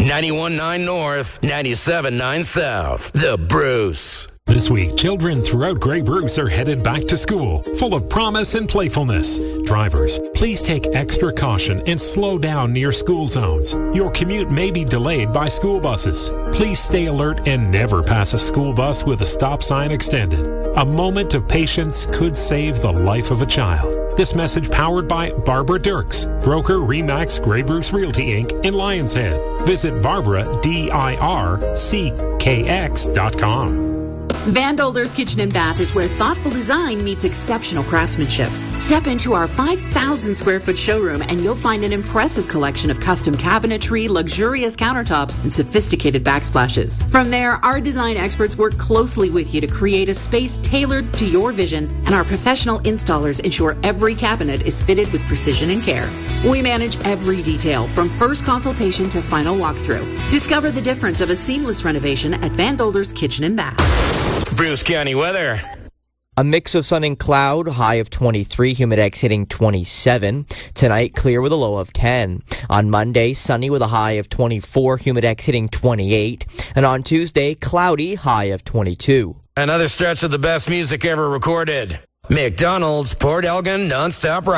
91.9 North, 97.9 South. The Bruce. This week, children throughout Grey Bruce are headed back to school, full of promise and playfulness. Drivers, please take extra caution and slow down near school zones. Your commute may be delayed by school buses. Please stay alert and never pass a school bus with a stop sign extended. A moment of patience could save the life of a child. This message powered by Barbara Dirks, broker Remax Grey Bruce Realty Inc. in Lions Head. Visit BarbaraDirckx.com. Van Dolder's Kitchen and Bath is where thoughtful design meets exceptional craftsmanship. Step into our 5,000 square foot showroom and you'll find an impressive collection of custom cabinetry, luxurious countertops, and sophisticated backsplashes. From there, our design experts work closely with you to create a space tailored to your vision, and our professional installers ensure every cabinet is fitted with precision and care. We manage every detail from first consultation to final walkthrough. Discover the difference of a seamless renovation at Van Dolder's Kitchen and Bath. Bruce County weather. A mix of sun and cloud, high of 23, Humidex hitting 27. Tonight, clear with a low of 10. On Monday, sunny with a high of 24, Humidex hitting 28. And on Tuesday, cloudy, high of 22. Another stretch of the best music ever recorded. McDonald's, Port Elgin, nonstop